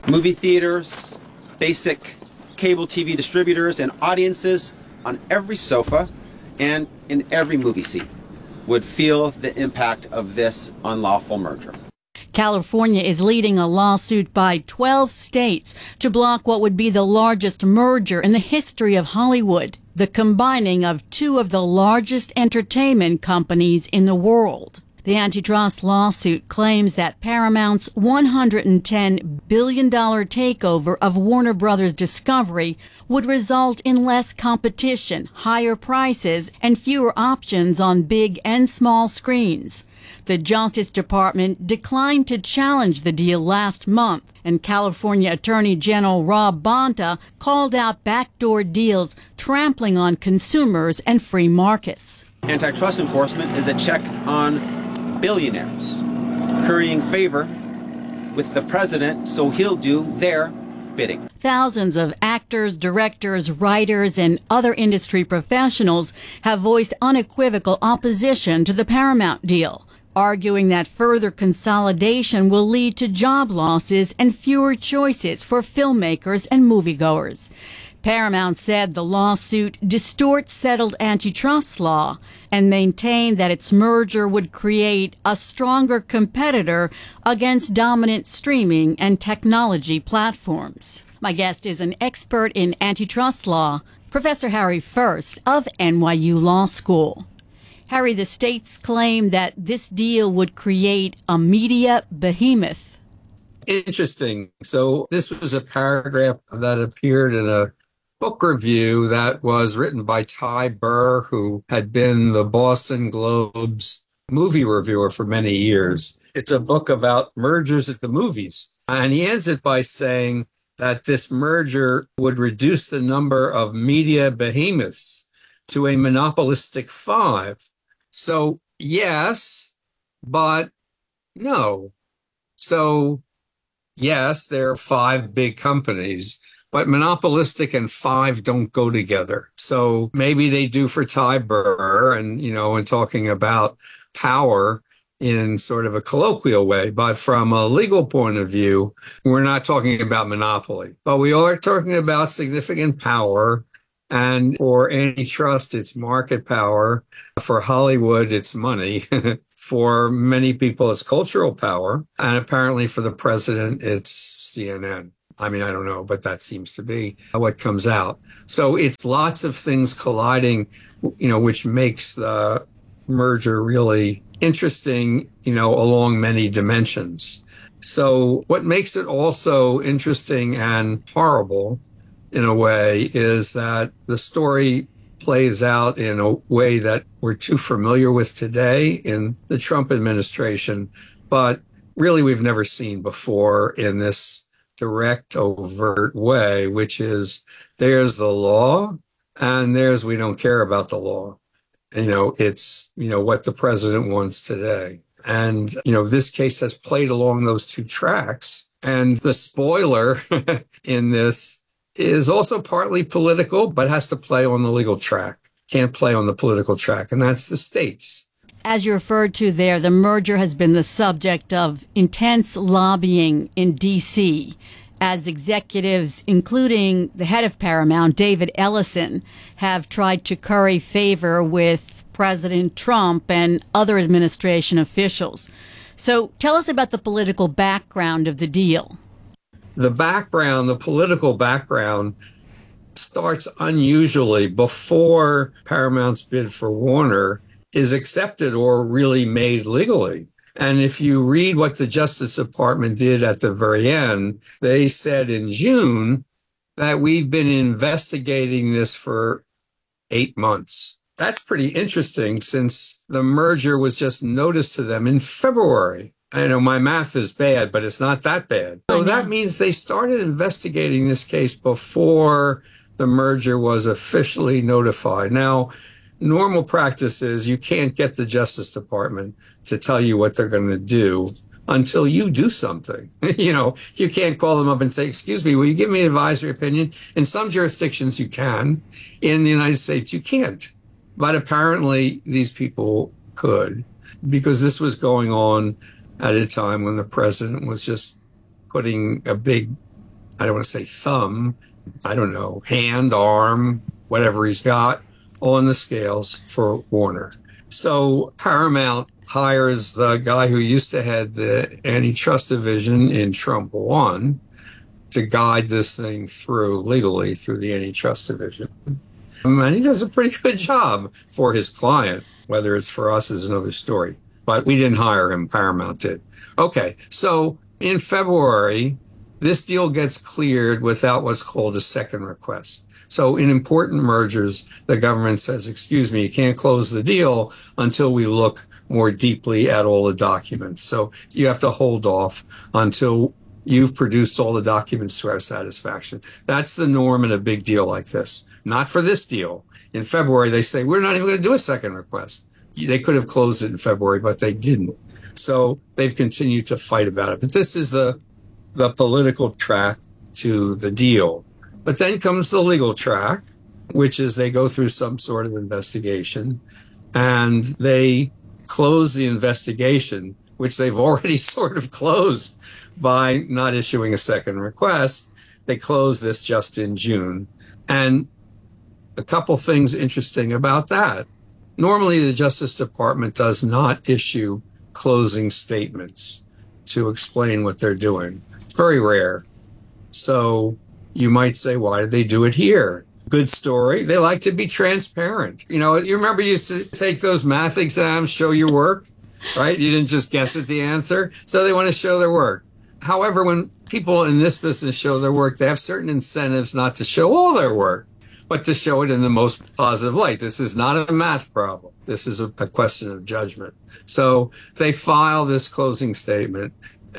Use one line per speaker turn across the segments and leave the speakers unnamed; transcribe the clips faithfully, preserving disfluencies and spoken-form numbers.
Movie theaters, basic cable T V distributors, and audiences on every sofa and in every movie seat would feel the impact of this unlawful merger.
California is leading a lawsuit by twelve states to block what would be the largest merger in the history of Hollywood, the combining of two of the largest entertainment companies in the world. The antitrust lawsuit claims that Paramount's one hundred ten billion dollars takeover of Warner Brothers Discovery would result in less competition, higher prices, and fewer options on big and small screens. The Justice Department declined to challenge the deal last month, and California Attorney General Rob Bonta called out backdoor deals trampling on consumers and free markets.
Antitrust enforcement is a check on billionaires, currying favor with the president so he'll do their bidding.
Thousands of actors, directors, writers, and other industry professionals have voiced unequivocal opposition to the Paramount deal, arguing that further consolidation will lead to job losses and fewer choices for filmmakers and moviegoers. Paramount said the lawsuit distorts settled antitrust law and maintained that its merger would create a stronger competitor against dominant streaming and technology platforms. My guest is an expert in antitrust law, Professor Harry First of N Y U Law School. Harry, the states claim that this deal would create a media behemoth.
Interesting. So this was a paragraph that appeared in a book review that was written by Ty Burr, who had been the Boston Globe's movie reviewer for many years. It's a book about mergers at the movies. And he ends it by saying that this merger would reduce the number of media behemoths to a monopolistic five. So yes, but no. So yes, there are five big companies, but monopolistic and five don't go together. So maybe they do for Ty Burr and, you know, and talking about power in sort of a colloquial way. But from a legal point of view, we're not talking about monopoly, but we are talking about significant power. And for antitrust, it's market power. For Hollywood, it's money. For many people, it's cultural power. And apparently for the president, it's C N N. I mean, I don't know, but that seems to be what comes out. So it's lots of things colliding, you know, which makes the merger really interesting, you know, along many dimensions. So what makes it also interesting and horrible in a way is that the story plays out in a way that we're too familiar with today in the Trump administration, but really we've never seen before in this direct, overt way, which is there's the law and there's we don't care about the law. You know, it's, you know, what the president wants today. And, you know, this case has played along those two tracks. And the spoiler in this is also partly political, but has to play on the legal track. Can't play on the political track. And that's the states.
As you referred to there, the merger has been the subject of intense lobbying in D C as executives, including the head of Paramount, David Ellison, have tried to curry favor with President Trump and other administration officials. So tell us about the political background of the deal.
The background, the political background, starts unusually before Paramount's bid for Warner is accepted or really made legally. And if you read what the Justice Department did at the very end, they said in June that we've been investigating this for eight months. That's pretty interesting since the merger was just noticed to them in February. I know my math is bad, but it's not that bad. So that means they started investigating this case before the merger was officially notified. Now, normal practice is you can't get the Justice Department to tell you what they're going to do until you do something. You know, you can't call them up and say, excuse me, will you give me an advisory opinion? In some jurisdictions you can. In the United States, you can't. But apparently these people could, because this was going on at a time when the president was just putting a big I don't want to say thumb, I don't know, hand, arm, whatever he's got on the scales for Warner. So Paramount hires the guy who used to head the antitrust division in Trump one to guide this thing through legally through the antitrust division. And he does a pretty good job for his client. Whether it's for us is another story. But we didn't hire him, Paramount did. Okay, so in February, this deal gets cleared without what's called a second request. So in important mergers, the government says, excuse me, you can't close the deal until we look more deeply at all the documents. So you have to hold off until you've produced all the documents to our satisfaction. That's the norm in a big deal like this. Not for this deal. In February, they say, we're not even going to do a second request. They could have closed it in February, but they didn't. So they've continued to fight about it. But this is the, the political track to the deal. But then comes the legal track, which is they go through some sort of investigation and they close the investigation, which they've already sort of closed by not issuing a second request. They closed this just in June. And a couple things interesting about that. Normally, the Justice Department does not issue closing statements to explain what they're doing. It's very rare. So you might say, why did they do it here? Good story. They like to be transparent. You know, you remember you used to take those math exams, show your work, right? You didn't just guess at the answer. So they want to show their work. However, when people in this business show their work, they have certain incentives not to show all their work, but to show it in the most positive light. This is not a math problem. This is a, a question of judgment. So they file this closing statement.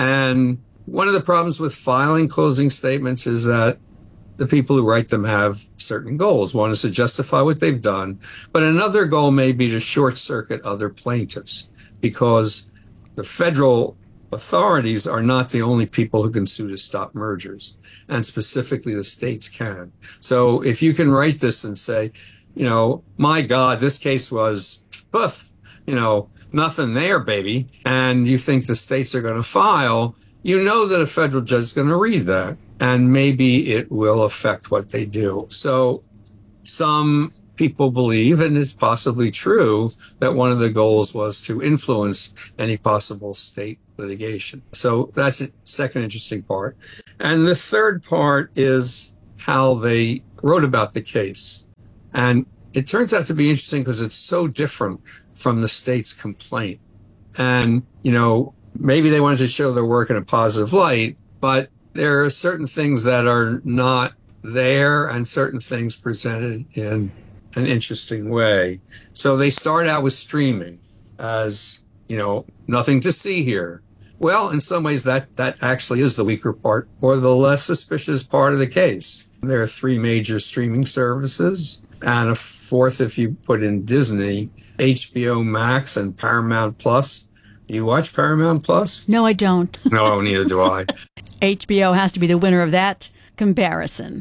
And one of the problems with filing closing statements is that the people who write them have certain goals. One is to justify what they've done, but another goal may be to short circuit other plaintiffs, because the federal authorities are not the only people who can sue to stop mergers, and specifically the states can. So if you can write this and say, you know, my God, this case was, poof, you know, nothing there, baby, and you think the states are going to file, you know that a federal judge is going to read that, and maybe it will affect what they do. So some people believe, and it's possibly true, that one of the goals was to influence any possible state litigation. So that's the second interesting part. And the third part is how they wrote about the case. And it turns out to be interesting because it's so different from the state's complaint. And, you know, maybe they wanted to show their work in a positive light, but there are certain things that are not there and certain things presented in an interesting way. So they start out with streaming as, you know, nothing to see here. Well, in some ways, that, that actually is the weaker part or the less suspicious part of the case. There are three major streaming services and a fourth if you put in Disney, H B O Max and Paramount Plus. You watch Paramount Plus?
No, I don't.
No, neither do I.
H B O has to be the winner of that comparison.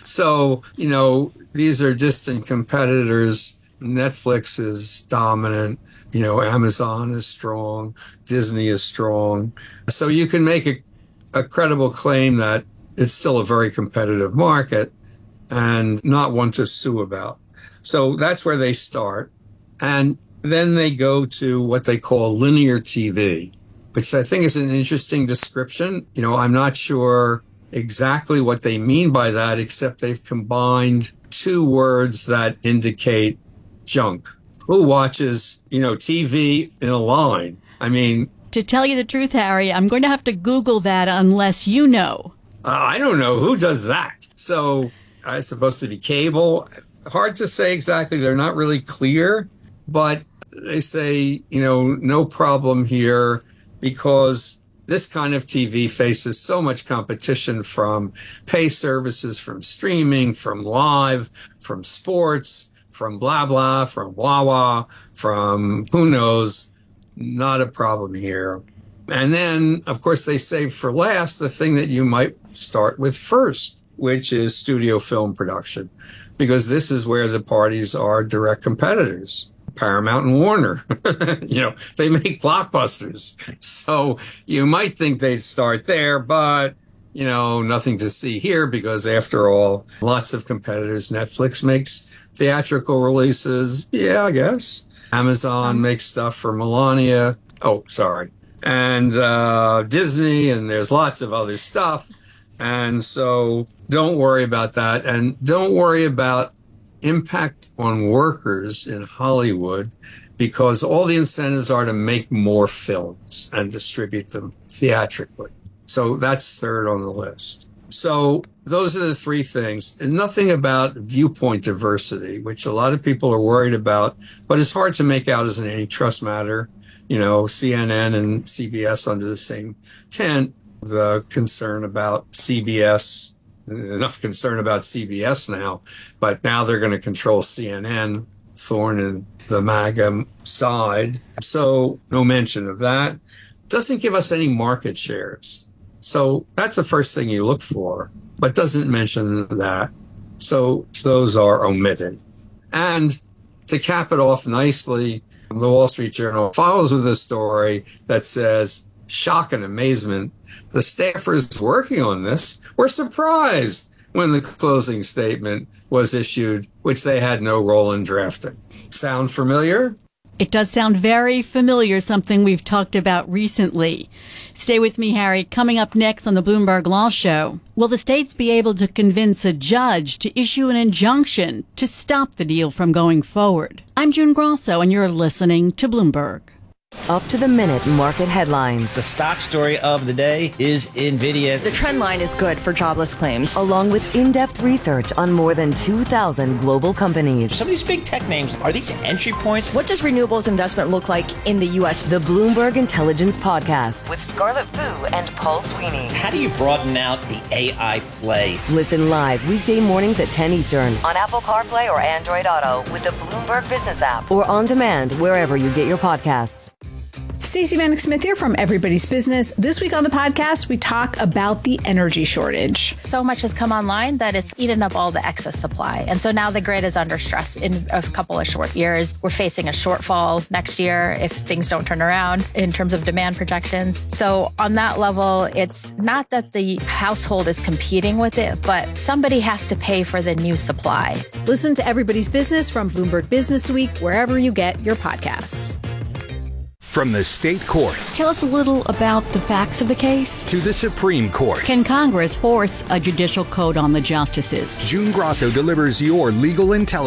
So, you know, these are distant competitors. Netflix is dominant. You know, Amazon is strong. Disney is strong. So you can make a, a credible claim that it's still a very competitive market and not one to sue about. So that's where they start. And then they go to what they call linear T V, which I think is an interesting description. You know, I'm not sure exactly what they mean by that, except they've combined two words that indicate junk. Who watches, you know, T V in a line? I mean,
to tell you the truth, Harry, I'm going to have to Google that unless you know.
Uh, I don't know who does that. So uh, it's supposed to be cable. Hard to say exactly. They're not really clear, but they say, you know, no problem here because this kind of T V faces so much competition from pay services, from streaming, from live, from sports, from blah, blah, from Wawa, from who knows. Not a problem here. And then, of course, they save for last the thing that you might start with first, which is studio film production, because this is where the parties are direct competitors. Paramount and Warner, you know, they make blockbusters. So you might think they'd start there, but you know, nothing to see here because after all, lots of competitors. Netflix makes theatrical releases. Yeah, I guess. Amazon um, makes stuff for Melania. Oh, sorry. And uh, Disney, and there's lots of other stuff. And so don't worry about that. And don't worry about impact on workers in Hollywood, because all the incentives are to make more films and distribute them theatrically. So that's third on the list. So those are the three things. And nothing about viewpoint diversity, which a lot of people are worried about, but it's hard to make out as an antitrust matter. You know, C N N and C B S under the same tent. The concern about C B S, enough concern about C B S now, but now they're going to control C N N, thorn in the MAGA side. So no mention of that. Doesn't give us any market shares. So that's the first thing you look for, but doesn't mention that. So those are omitted. And to cap it off nicely, the Wall Street Journal follows with a story that says, shock and amazement, the staffers working on this were surprised when the closing statement was issued, which they had no role in drafting. Sound familiar?
It does sound very familiar, something we've talked about recently. Stay with me, Harry. Coming up next on the Bloomberg Law Show, will the states be able to convince a judge to issue an injunction to stop the deal from going forward? I'm June Grosso, and you're listening to Bloomberg.
Up to the minute market headlines.
The stock story of the day is NVIDIA.
The trend line is good for jobless claims.
Along with in-depth research on more than two thousand global companies.
Some of these big tech names, are these entry points?
What does renewables investment look like in the U S?
The Bloomberg Intelligence Podcast with Scarlett Fu and Paul Sweeney.
How do you broaden out the A I play?
Listen live weekday mornings at ten Eastern on Apple CarPlay or Android Auto with the Bloomberg Business app or on demand wherever you get your podcasts.
Stacey Vanek Smith here from Everybody's Business. This week on the podcast, we talk about the energy shortage.
So much has come online that it's eaten up all the excess supply. And so now the grid is under stress in a couple of short years. We're facing a shortfall next year if things don't turn around in terms of demand projections. So on that level, it's not that the household is competing with it, but somebody has to pay for the new supply.
Listen to Everybody's Business from Bloomberg Business Week, wherever you get your podcasts.
From the state courts.
Tell us a little about the facts of the case.
To the Supreme Court.
Can Congress force a judicial code on the justices?
June Grosso delivers your legal intelligence.